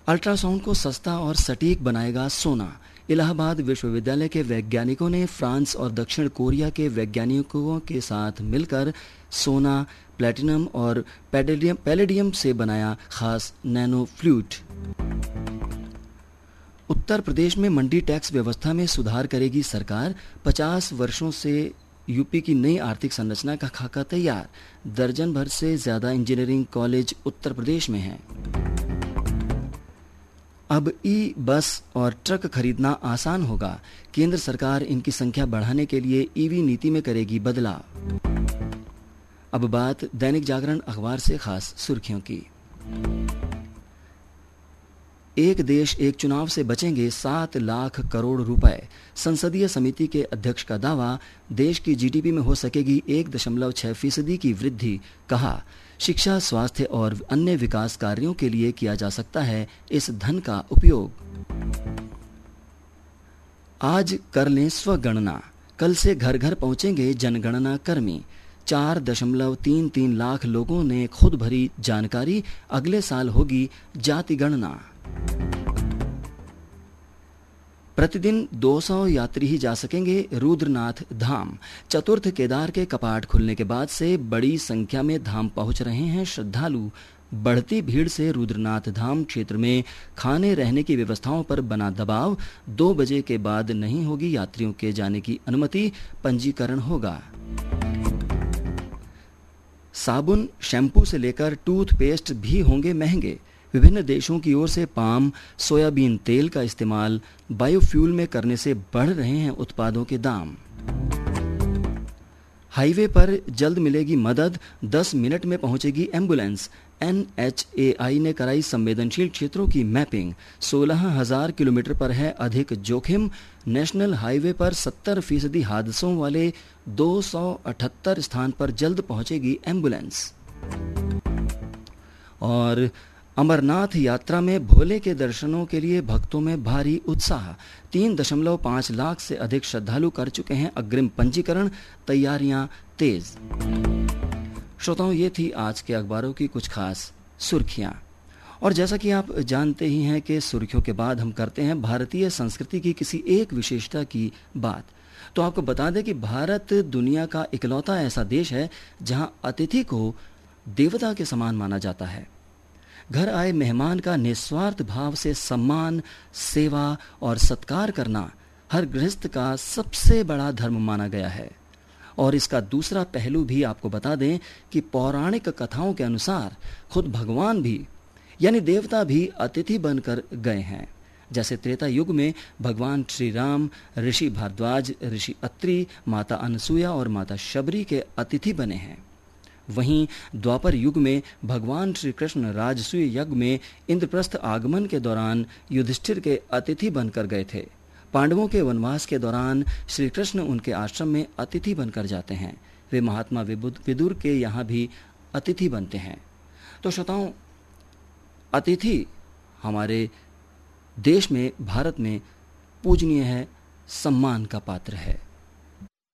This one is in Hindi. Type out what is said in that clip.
अल्ट्रासाउंड को सस्ता और सटीक बनाएगा सोना। इलाहाबाद विश्वविद्यालय के वैज्ञानिकों ने फ्रांस और दक्षिण कोरिया के वैज्ञानिकों के साथ मिलकर सोना, प्लैटिनम और पैलेडियम से बनाया खास नैनो फ्लूइड। उत्तर प्रदेश में मंडी टैक्स व्यवस्था में सुधार करेगी सरकार। 50 वर्षों से यूपी की नई आर्थिक संरचना का खाका तैयार। दर्जन भर से ज्यादा इंजीनियरिंग कॉलेज उत्तर प्रदेश में हैं। अब ई बस और ट्रक खरीदना आसान होगा। केंद्र सरकार इनकी संख्या बढ़ाने के लिए ईवी नीति में करेगी बदलाव। अब बात दैनिक जागरण अखबार से खास सुर्खियों की। एक देश एक चुनाव से बचेंगे 7 लाख करोड़ रुपए। संसदीय समिति के अध्यक्ष का दावा, देश की जीडीपी में हो सकेगी 1.6% की वृद्धि। कहा, शिक्षा, स्वास्थ्य और अन्य विकास कार्यों के लिए किया जा सकता है इस धन का उपयोग। आज कर लें स्वगणना, कल से घर घर पहुंचेंगे जनगणना कर्मी। 4.33 लाख लोगों ने खुद भरी जानकारी। अगले साल होगी जाति गणना। प्रतिदिन 200 यात्री ही जा सकेंगे रुद्रनाथ धाम। चतुर्थ केदार के कपाट खुलने के बाद से बड़ी संख्या में धाम पहुंच रहे हैं श्रद्धालु। बढ़ती भीड़ से रुद्रनाथ धाम क्षेत्र में खाने रहने की व्यवस्थाओं पर बना दबाव। 2 बजे के बाद नहीं होगी यात्रियों के जाने की अनुमति। पंजीकरण होगा। साबुन, शैम्पू से लेकर टूथपेस्ट भी होंगे महंगे। विभिन्न देशों की ओर से पाम, सोयाबीन तेल का इस्तेमाल बायोफ्यूल में करने से बढ़ रहे हैं उत्पादों के दाम। हाईवे पर जल्द मिलेगी मदद, 10 मिनट में पहुंचेगी एम्बुलेंस। NHAI ने कराई संवेदनशील क्षेत्रों की मैपिंग। 16,000 किलोमीटर पर है अधिक जोखिम। नेशनल हाईवे पर 70% हादसों वाले 278 स्थान पर जल्द पहुंचेगी एम्बुलेंस। और अमरनाथ यात्रा में भोले के दर्शनों के लिए भक्तों में भारी उत्साह। 3.5 लाख से अधिक श्रद्धालु कर चुके हैं अग्रिम पंजीकरण। तैयारियां तेज। श्रोताओं, ये थी आज के अखबारों की कुछ खास सुर्खियां। और जैसा कि आप जानते ही हैं कि सुर्खियों के बाद हम करते हैं भारतीय संस्कृति की किसी एक विशेषता की बात। तो आपको बता दें कि भारत दुनिया का इकलौता ऐसा देश है जहां अतिथि को देवता के समान माना जाता है। घर आए मेहमान का निस्वार्थ भाव से सम्मान, सेवा और सत्कार करना हर गृहस्थ का सबसे बड़ा धर्म माना गया है। और इसका दूसरा पहलू भी आपको बता दें कि पौराणिक कथाओं के अनुसार खुद भगवान भी यानी देवता भी अतिथि बनकर गए हैं। जैसे त्रेता युग में भगवान श्री राम ऋषि भारद्वाज, ऋषि अत्रि, माता अनसुया और माता शबरी के अतिथि बने हैं। वहीं द्वापर युग में भगवान श्री कृष्ण राजसूय यज्ञ में इंद्रप्रस्थ आगमन के दौरान युधिष्ठिर के अतिथि बनकर गए थे। पांडवों के वनवास के दौरान श्री कृष्ण उनके आश्रम में अतिथि बनकर जाते हैं। वे महात्मा विदुर के यहाँ भी अतिथि बनते हैं। तो श्रोताओं, अतिथि हमारे देश में, भारत में पूजनीय है, सम्मान का पात्र है।